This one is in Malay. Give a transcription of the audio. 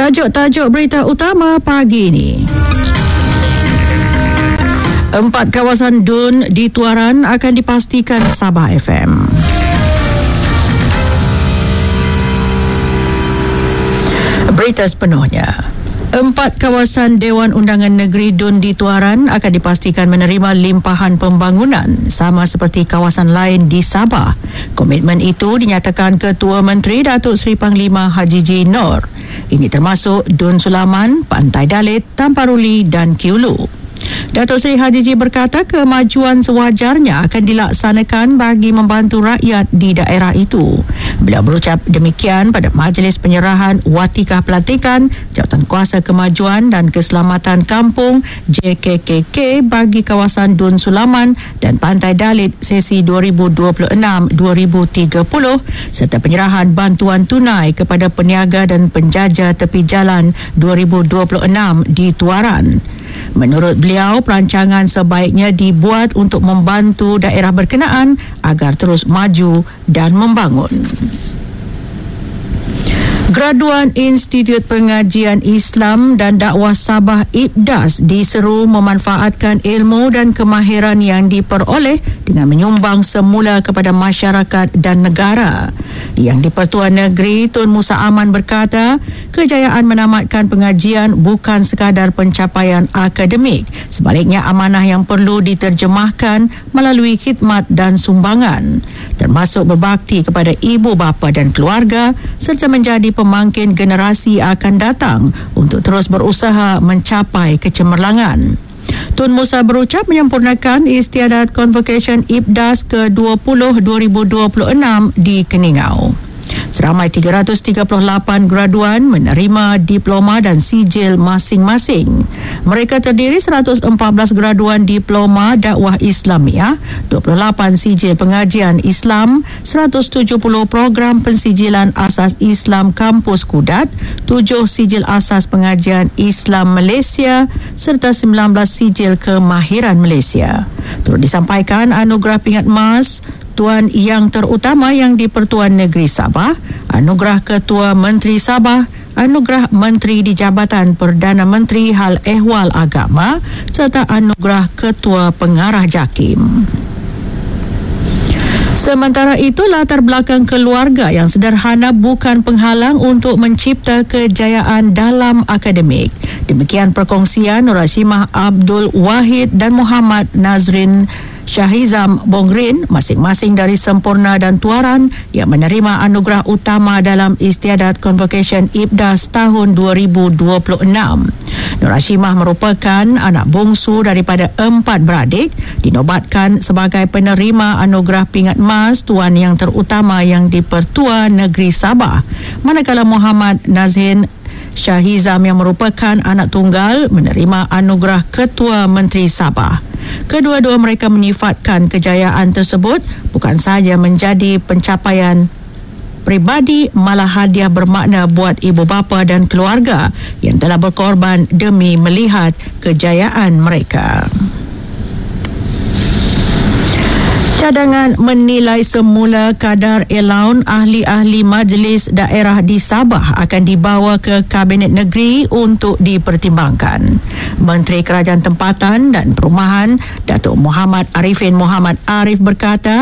Tajuk-tajuk berita utama pagi ini. 4 kawasan DUN di Tuaran akan dipastikan Sabah FM. Berita sepenuhnya. 4 kawasan Dewan Undangan Negeri DUN di Tuaran akan dipastikan menerima limpahan pembangunan sama seperti kawasan lain di Sabah. Komitmen itu dinyatakan Ketua Menteri Datuk Seri Panglima Haji G. Noor. Ini termasuk DUN Sulaman, Pantai Dalit, Tamparuli dan Kiulu. Datuk Seri Haji G berkata kemajuan sewajarnya akan dilaksanakan bagi membantu rakyat di daerah itu. Beliau berucap demikian pada majlis penyerahan Watikah Pelantikan Jawatan Kuasa Kemajuan dan Keselamatan Kampung JKKK bagi kawasan DUN Sulaman dan Pantai Dalit sesi 2026-2030 serta penyerahan bantuan tunai kepada peniaga dan penjaja tepi jalan 2026 di Tuaran. Menurut beliau, perancangan sebaiknya dibuat untuk membantu daerah berkenaan agar terus maju dan membangun. Graduan Institut Pengajian Islam dan Dakwah Sabah IPDAS diseru memanfaatkan ilmu dan kemahiran yang diperoleh dengan menyumbang semula kepada masyarakat dan negara. Yang di-Pertuan Negeri Tun Musa Aman berkata, kejayaan menamatkan pengajian bukan sekadar pencapaian akademik, sebaliknya amanah yang perlu diterjemahkan melalui khidmat dan sumbangan, termasuk berbakti kepada ibu bapa dan keluarga serta menjadi pemangkin generasi akan datang untuk terus berusaha mencapai kecemerlangan. Tun Musa berucap menyempurnakan istiadat Convocation IPDAS ke-20 2026 di Keningau. Seramai 338 graduan menerima diploma dan sijil masing-masing. Mereka terdiri 114 graduan diploma dakwah Islamiah, 28 sijil pengajian Islam, 170 program pensijilan asas Islam kampus Kudat, 7 sijil asas pengajian Islam Malaysia serta 19 sijil kemahiran Malaysia. Turut disampaikan anugerah pingat emas Tuan Yang Terutama yang di-Pertuan Negeri Sabah, anugerah Ketua Menteri Sabah, anugerah Menteri di Jabatan Perdana Menteri Hal Ehwal Agama serta anugerah Ketua Pengarah JAKIM. Sementara itu, latar belakang keluarga yang sederhana bukan penghalang untuk mencipta kejayaan dalam akademik. Demikian perkongsian Nur Hashimah Abdul Wahid dan Muhammad Nazrin Syahizam Bongrin, masing-masing dari Sempurna dan Tuaran, yang menerima anugerah utama dalam istiadat Convocation IPDAS tahun 2026. Nur Hashimah merupakan anak bongsu daripada 4 beradik, dinobatkan sebagai penerima anugerah pingat emas Tuan Yang Terutama yang di-Pertuan Negeri Sabah. Manakala Muhammad Nazrin Syahizam yang merupakan anak tunggal menerima anugerah Ketua Menteri Sabah. Kedua-dua mereka menyifatkan kejayaan tersebut bukan sahaja menjadi pencapaian pribadi, malah hadiah bermakna buat ibu bapa dan keluarga yang telah berkorban demi melihat kejayaan mereka. Cadangan menilai semula kadar allowance ahli-ahli majlis daerah di Sabah akan dibawa ke Kabinet Negeri untuk dipertimbangkan. Menteri Kerajaan Tempatan dan Perumahan Datuk Muhammad Arifin Muhammad Arif berkata,